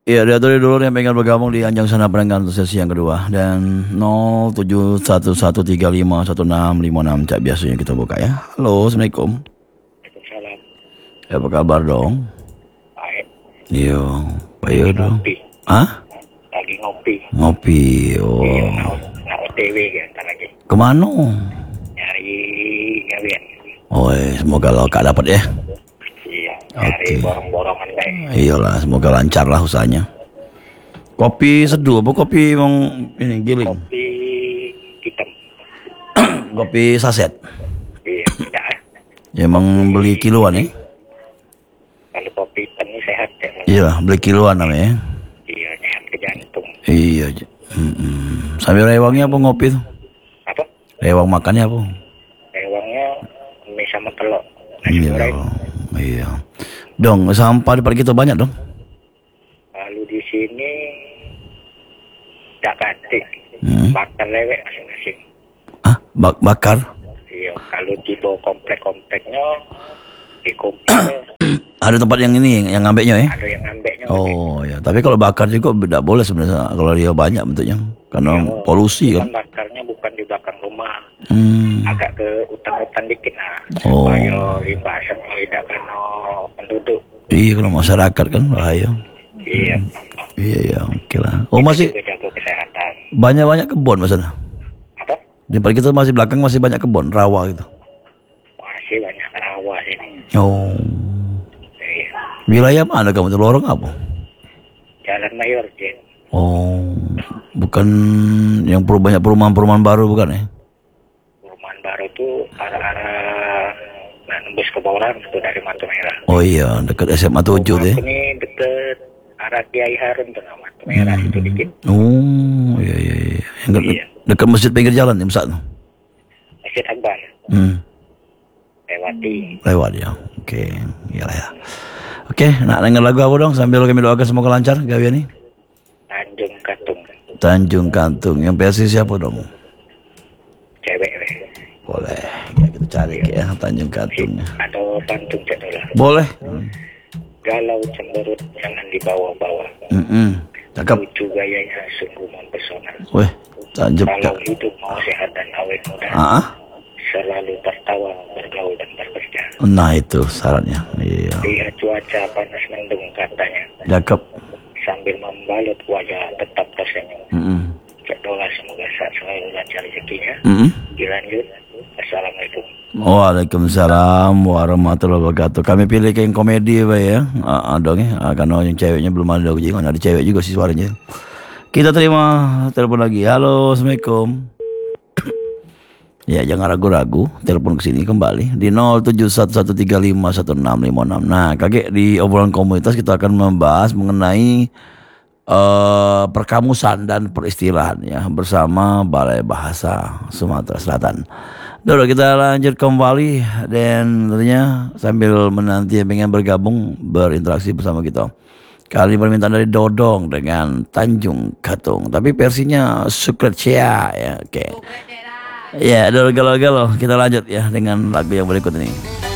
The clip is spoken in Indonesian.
Iya, dia tadi dulu yang pengen bergabung di Anjang Sana Penenggan untuk sesi yang kedua. Dan 0711351656 cak biasanya kita buka ya. Halo, Assalamualaikum. Salam. Ya, apa kabar dong? Baik. Iya, ayo dong. Ngopi. Hah? Lagi ngopi. Ngopi, Iya, oh. nak OTW kan ntar lagi. Kemana? Nyari ngawian. Oh, semoga lo kak dapat ya. Iya, nyari Oke. borong-borongan baik. Iyalah, semoga lancar lah usahanya. Kopi seduh apa kopi emang ini giling? Kopi hitam. Kopi saset. Iya, tidak. Ya emang beli kiloan ya? Kalau kopi hitam ini sehat ya. Iya, beli kiloan namanya. Iya, sehat ke jantung. Iya. Sambil rewangnya apa ngopi tuh? Apa? Rewang makannya apa? Rewangnya mie sama telur. Nasi Iya. goreng. Iya. Dong, sampah di tempat kita banyak dong. Lalu di sini tak katik. Bakar lewek masing-masing. Ah, bakar. Iya, kalau di bawah komplek-kompleknya di komplek Ada tempat yang ini yang ngambeknya ya? ada yang ngambeknya. Oh ya, tapi kalau bakar juga tidak boleh sebenarnya kalau dia banyak bentuknya karena polusi kan. Bakarnya bukan di belakang rumah, Hmm. agak ke hutan-hutan dikit nah, Oh. supaya limbah sama tidak kena penduduk. Iya, kalau masyarakat kan bahaya. Iya, Iya ya, oke lah. Oh masih juga jaga kesehatan. banyak kebun maksudnya. Apa? Di tempat kita masih belakang masih banyak kebun rawa gitu. Masih banyak rawa sini. Oh. Iya. Wilayah mana kamu tuh? Lorong apa? Jalan Mayor, Jen. Oh, bukan yang banyak perumahan baru bukan ya? Perumahan baru tuh arah-arah nah, nembus ke Borang itu dari Matu Merah. Oh iya, dekat SMA 7 tuh ya. Rumahku ini deket arah Kiai Harun tuh nama Matu Merah itu dikit. Oh, iya. Yang Iya. dekat masjid pinggir jalan ya, Ustaz tuh. Masjid Akbar. Lewati. Lewat ya. Oke, iyalah ya. Oke, nak denger lagu apa dong sambil kami doakan semoga lancar gawe nih. Tanjung Katung. Tanjung Kantung. Yang versi siapa dong? Cewek weh. Boleh. Ya, kita cari ya Tanjung Kantung. Ada pantun jadul. Boleh. Galau cemberut jangan dibawa-bawa. Cakep. Lucu gayanya sungguh mempesona. Weh, Tanjung Kalau Kantung. hidup mau sehat dan awet muda, Ah, selalu tertawa, bergaul dan bekerja. nah itu syaratnya. Iya. Lihat cuaca panas mendung katanya, Cakep. sambil membalut wajah tetap tersenyum. Cek doa semoga selalu lancar rezekinya. Dilanjut. Assalamualaikum. Waalaikumsalam warahmatullahi wabarakatuh. Kami pilih yang komedi Pak ya. Dong ya. Karena yang ceweknya belum ada ujian. Ada cewek juga sih suaranya. Kita terima telepon lagi. Halo, Assalamualaikum. Ya, jangan ragu-ragu. Telepon ke sini kembali di 0711351656. Nah, kakek di obrolan komunitas kita akan membahas mengenai perkamusan dan peristilahan ya bersama Balai Bahasa Sumatera Selatan. Udah kita lanjut kembali dan tentunya sambil menanti yang pengen bergabung berinteraksi bersama kita. Kali permintaan dari Dodong dengan Tanjung Katung, tapi versinya Secret Cia ya. Oke. Ya, udah galau-galau. Kita lanjut ya dengan lagu yang berikut ini.